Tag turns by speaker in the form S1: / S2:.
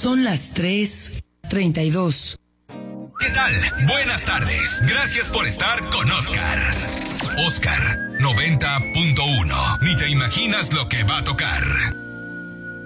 S1: Son las 3:32.
S2: ¿Qué tal? Buenas tardes. Gracias por estar con Oscar. Oscar 90.1. Ni te imaginas lo que va a tocar.